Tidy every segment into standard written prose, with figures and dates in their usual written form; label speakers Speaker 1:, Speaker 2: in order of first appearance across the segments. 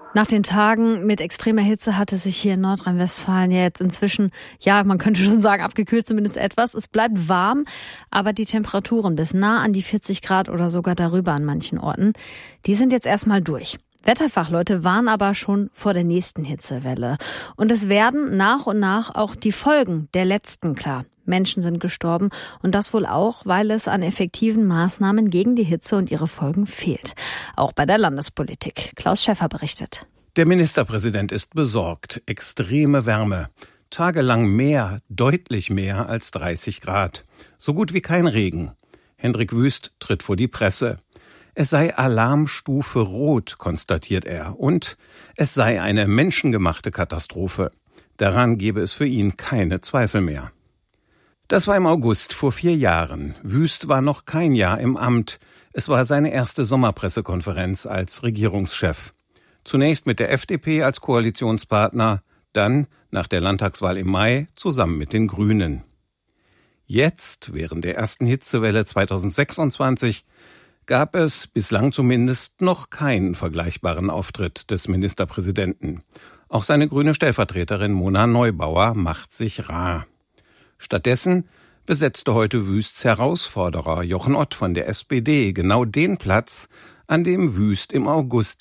Speaker 1: Nach den Tagen mit extremer Hitze hatte sich hier in Nordrhein-Westfalen ja jetzt inzwischen, ja, man könnte schon sagen, abgekühlt zumindest etwas. Es bleibt warm, aber die Temperaturen bis nah an die 40 Grad oder sogar darüber an manchen Orten, die sind jetzt erstmal durch. Wetterfachleute warnen aber schon vor der nächsten Hitzewelle. Und es werden nach und nach auch die Folgen der letzten klar. Menschen sind gestorben und das wohl auch, weil es an effektiven Maßnahmen gegen die Hitze und ihre Folgen fehlt. Auch bei der Landespolitik. Klaus Schäffer berichtet.
Speaker 2: Der Ministerpräsident ist besorgt. Extreme Wärme. Tagelang mehr, deutlich mehr als 30 Grad. So gut wie kein Regen. Hendrik Wüst tritt vor die Presse. Es sei Alarmstufe Rot, konstatiert er. Und es sei eine menschengemachte Katastrophe. Daran gebe es für ihn keine Zweifel mehr. Das war im August vor 4 Jahren. Wüst war noch kein Jahr im Amt. Es war seine erste Sommerpressekonferenz als Regierungschef. Zunächst mit der FDP als Koalitionspartner, dann, nach der Landtagswahl im Mai, zusammen mit den Grünen. Jetzt, während der ersten Hitzewelle 2026, gab es bislang zumindest noch keinen vergleichbaren Auftritt des Ministerpräsidenten. Auch seine grüne Stellvertreterin Mona Neubauer macht sich rar. Stattdessen besetzte heute Wüsts Herausforderer Jochen Ott von der SPD genau den Platz, an dem Wüst im August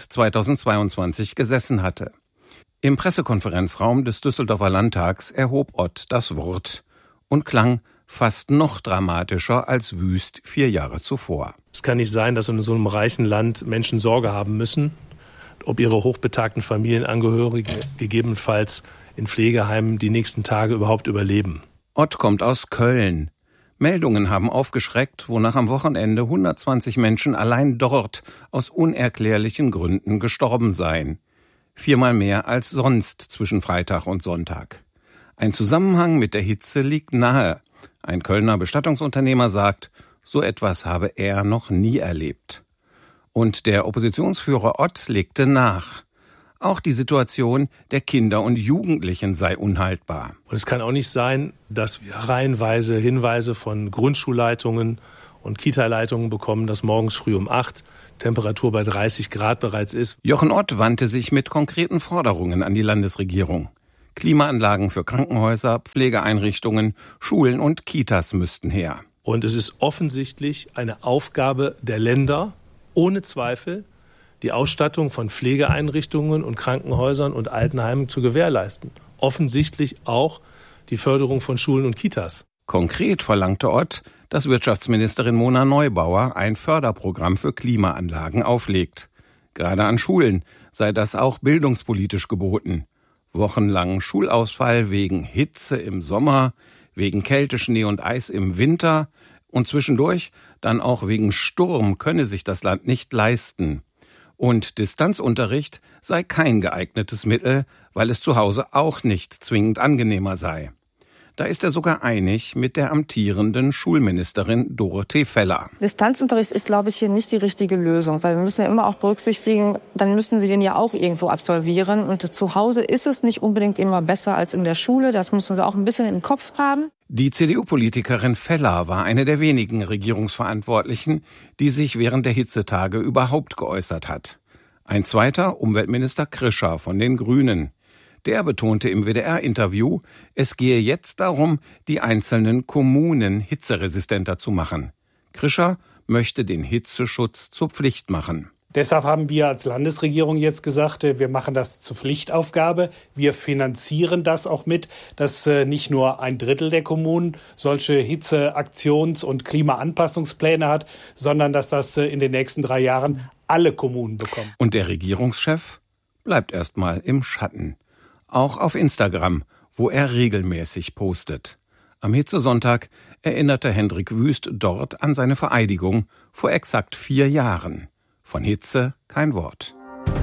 Speaker 2: 2022 gesessen hatte. Im Pressekonferenzraum des Düsseldorfer Landtags erhob Ott das Wort und klang fast noch dramatischer als Wüst 4 Jahre zuvor.
Speaker 3: Es kann nicht sein, dass in so einem reichen Land Menschen Sorge haben müssen, ob ihre hochbetagten Familienangehörigen gegebenenfalls in Pflegeheimen die nächsten Tage überhaupt überleben.
Speaker 2: Ott kommt aus Köln. Meldungen haben aufgeschreckt, wonach am Wochenende 120 Menschen allein dort aus unerklärlichen Gründen gestorben seien. 4-mal mehr als sonst zwischen Freitag und Sonntag. Ein Zusammenhang mit der Hitze liegt nahe. Ein Kölner Bestattungsunternehmer sagt, so etwas habe er noch nie erlebt. Und der Oppositionsführer Ott legte nach. Auch die Situation der Kinder und Jugendlichen sei unhaltbar.
Speaker 3: Und es kann auch nicht sein, dass wir reihenweise Hinweise von Grundschulleitungen und Kita-Leitungen bekommen, dass morgens früh um 8 Temperatur bei 30 Grad bereits ist.
Speaker 2: Jochen Ott wandte sich mit konkreten Forderungen an die Landesregierung. Klimaanlagen für Krankenhäuser, Pflegeeinrichtungen, Schulen und Kitas müssten her.
Speaker 3: Und es ist offensichtlich eine Aufgabe der Länder, ohne Zweifel, die Ausstattung von Pflegeeinrichtungen und Krankenhäusern und Altenheimen zu gewährleisten. Offensichtlich auch die Förderung von Schulen und Kitas.
Speaker 2: Konkret verlangte Ott, dass Wirtschaftsministerin Mona Neubauer ein Förderprogramm für Klimaanlagen auflegt. Gerade an Schulen sei das auch bildungspolitisch geboten. Wochenlang Schulausfall wegen Hitze im Sommer, wegen Kälte, Schnee und Eis im Winter und zwischendurch dann auch wegen Sturm könne sich das Land nicht leisten. Und Distanzunterricht sei kein geeignetes Mittel, weil es zu Hause auch nicht zwingend angenehmer sei. Da ist er sogar einig mit der amtierenden Schulministerin Dorothee Feller.
Speaker 4: Distanzunterricht ist, glaube ich, hier nicht die richtige Lösung, weil wir müssen ja immer auch berücksichtigen, dann müssen sie den ja auch irgendwo absolvieren. Und zu Hause ist es nicht unbedingt immer besser als in der Schule. Das müssen wir auch ein bisschen im Kopf haben.
Speaker 2: Die CDU-Politikerin Feller war eine der wenigen Regierungsverantwortlichen, die sich während der Hitzetage überhaupt geäußert hat. Ein zweiter, Umweltminister Krischer von den Grünen. Der betonte im WDR-Interview, es gehe jetzt darum, die einzelnen Kommunen hitzeresistenter zu machen. Krischer möchte den Hitzeschutz zur Pflicht machen.
Speaker 5: Deshalb haben wir als Landesregierung jetzt gesagt, wir machen das zur Pflichtaufgabe. Wir finanzieren das auch mit, dass nicht nur 1/3 der Kommunen solche Hitzeaktions- und Klimaanpassungspläne hat, sondern dass das in den nächsten 3 Jahren alle Kommunen bekommen.
Speaker 2: Und der Regierungschef bleibt erstmal im Schatten. Auch auf Instagram, wo er regelmäßig postet. Am Hitzesonntag erinnerte Hendrik Wüst dort an seine Vereidigung vor exakt 4 Jahren. Von Hitze kein Wort.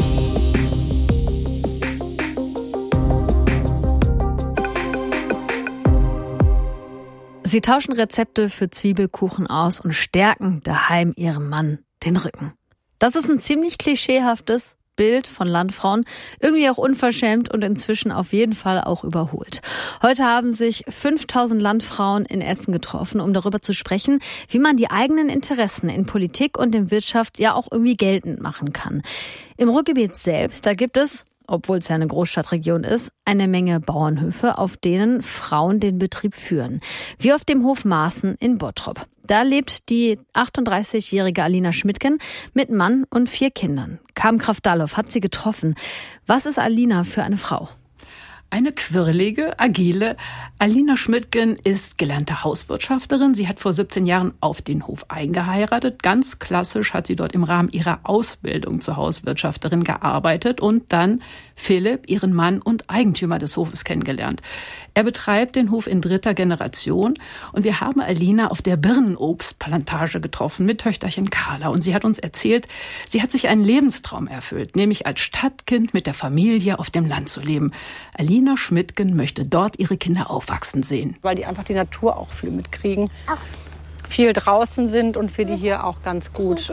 Speaker 1: Sie tauschen Rezepte für Zwiebelkuchen aus und stärken daheim ihrem Mann den Rücken. Das ist ein ziemlich klischeehaftes Bild von Landfrauen irgendwie auch unverschämt und inzwischen auf jeden Fall auch überholt. Heute haben sich 5000 Landfrauen in Essen getroffen, um darüber zu sprechen, wie man die eigenen Interessen in Politik und in Wirtschaft ja auch irgendwie geltend machen kann. Im Ruhrgebiet selbst, da gibt es, obwohl es ja eine Großstadtregion ist, eine Menge Bauernhöfe, auf denen Frauen den Betrieb führen. Wie auf dem Hof Maaßen in Bottrop. Da lebt die 38-jährige Alina Schmidtgen mit Mann und 4 Kindern. Carmen Kraft-Dallow hat sie getroffen. Was ist Alina für eine Frau?
Speaker 6: Eine quirlige, agile. Alina Schmidtgen ist gelernte Hauswirtschafterin. Sie hat vor 17 Jahren auf den Hof eingeheiratet. Ganz klassisch hat sie dort im Rahmen ihrer Ausbildung zur Hauswirtschafterin gearbeitet und dann Philipp, ihren Mann und Eigentümer des Hofes, kennengelernt. Er betreibt den Hof in 3. Generation und wir haben Alina auf der Birnenobstplantage getroffen mit Töchterchen Carla. Und sie hat uns erzählt, sie hat sich einen Lebenstraum erfüllt, nämlich als Stadtkind mit der Familie auf dem Land zu leben. Alina Schmidtgen möchte dort ihre Kinder aufwachsen sehen.
Speaker 7: Weil die einfach die Natur auch viel mitkriegen, viel draußen sind und wir die hier auch ganz gut,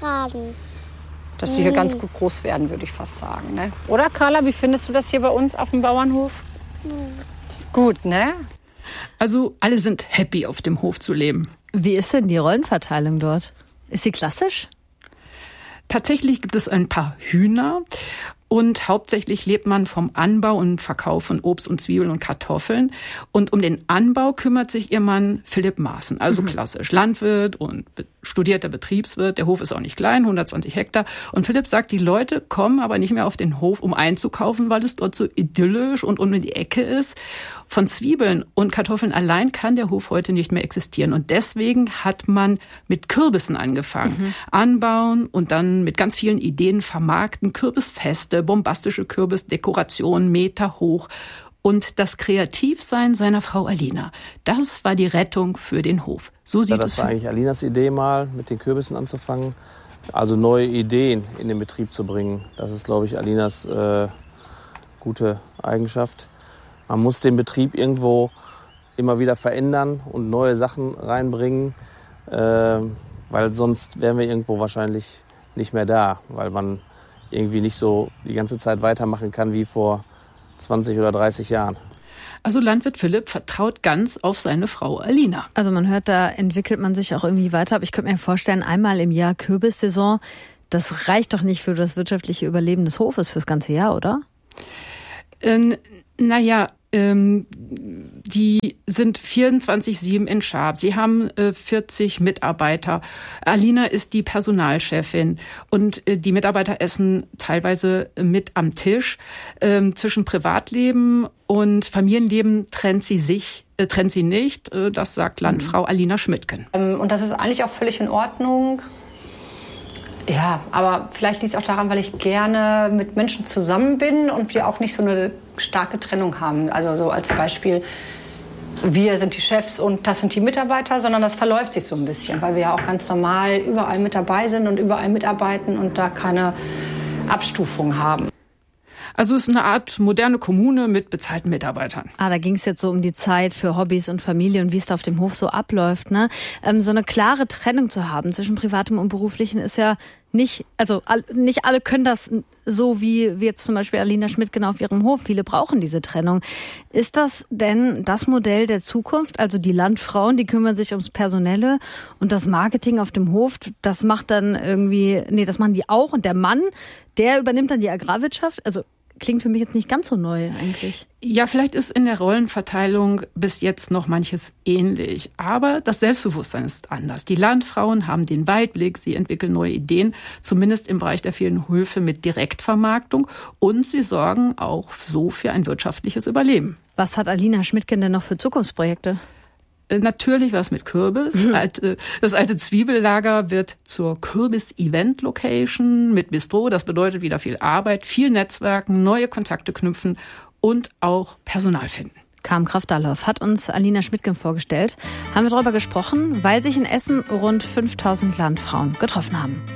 Speaker 7: dass die hier ganz gut groß werden, würde ich fast sagen. Ne? Oder Carla, wie findest du das hier bei uns auf dem Bauernhof? Gut, ne?
Speaker 6: Also alle sind happy, auf dem Hof zu leben.
Speaker 1: Wie ist denn die Rollenverteilung dort? Ist sie klassisch?
Speaker 6: Tatsächlich gibt es ein paar Hühner und hauptsächlich lebt man vom Anbau und Verkauf von Obst und Zwiebeln und Kartoffeln. Und um den Anbau kümmert sich ihr Mann Philipp Maaßen, also klassisch Landwirt und studierter Betriebswirt. Der Hof ist auch nicht klein, 120 Hektar. Und Philipp sagt, die Leute kommen aber nicht mehr auf den Hof, um einzukaufen, weil es dort so idyllisch und um die Ecke ist. Von Zwiebeln und Kartoffeln allein kann der Hof heute nicht mehr existieren. Und deswegen hat man mit Kürbissen angefangen. Anbauen und dann mit ganz vielen Ideen vermarkten, Kürbisfeste, bombastische Kürbisdekorationen, Meter hoch. Und das Kreativsein seiner Frau Alina, das war die Rettung für den Hof. So sieht
Speaker 8: das war eigentlich Alinas Idee mal, mit den Kürbissen anzufangen. Also neue Ideen in den Betrieb zu bringen. Das ist, glaube ich, Alinas gute Eigenschaft. Man muss den Betrieb irgendwo immer wieder verändern und neue Sachen reinbringen, weil sonst wären wir irgendwo wahrscheinlich nicht mehr da, weil man irgendwie nicht so die ganze Zeit weitermachen kann wie vor 20 oder 30 Jahren.
Speaker 6: Also Landwirt Philipp vertraut ganz auf seine Frau Alina.
Speaker 1: Also man hört, da entwickelt man sich auch irgendwie weiter. Aber ich könnte mir vorstellen, einmal im Jahr Kürbissaison, das reicht doch nicht für das wirtschaftliche Überleben des Hofes fürs ganze Jahr, oder? Die sind 24/7 in Schab. Sie haben 40 Mitarbeiter. Alina ist die Personalchefin und die Mitarbeiter essen teilweise mit am Tisch. Zwischen Privatleben und Familienleben trennt sie nicht. Das sagt Landfrau Alina Schmidtgen.
Speaker 7: Und das ist eigentlich auch völlig in Ordnung. Ja, aber vielleicht liegt es auch daran, weil ich gerne mit Menschen zusammen bin und wir auch nicht so eine starke Trennung haben. Also so als Beispiel, wir sind die Chefs und das sind die Mitarbeiter, sondern das verläuft sich so ein bisschen, weil wir ja auch ganz normal überall mit dabei sind und überall mitarbeiten und da keine Abstufung haben.
Speaker 6: Also es ist eine Art moderne Kommune mit bezahlten Mitarbeitern.
Speaker 1: Da ging es jetzt so um die Zeit für Hobbys und Familie und wie es da auf dem Hof so abläuft, ne? So eine klare Trennung zu haben zwischen Privatem und Beruflichen ist ja nicht, also nicht alle können das so wie jetzt zum Beispiel Alina Schmidtgen auf ihrem Hof. Viele brauchen diese Trennung. Ist das denn das Modell der Zukunft? Also die Landfrauen, die kümmern sich ums Personelle und das Marketing auf dem Hof, das macht dann das machen die auch und der Mann, der übernimmt dann die Agrarwirtschaft. Also klingt für mich jetzt nicht ganz so neu eigentlich.
Speaker 6: Ja, vielleicht ist in der Rollenverteilung bis jetzt noch manches ähnlich. Aber das Selbstbewusstsein ist anders. Die Landfrauen haben den Weitblick, sie entwickeln neue Ideen, zumindest im Bereich der vielen Höfe mit Direktvermarktung. Und sie sorgen auch so für ein wirtschaftliches Überleben.
Speaker 1: Was hat Alina Schmidtgen denn noch für Zukunftsprojekte?
Speaker 6: Natürlich was mit Kürbis. Das alte Zwiebellager wird zur Kürbis-Event-Location mit Bistro. Das bedeutet wieder viel Arbeit, viel Netzwerken, neue Kontakte knüpfen und auch Personal finden.
Speaker 1: Carmen Kraft-Dallow hat uns Alina Schmidtgen vorgestellt. Haben wir darüber gesprochen, weil sich in Essen rund 5000 Landfrauen getroffen haben.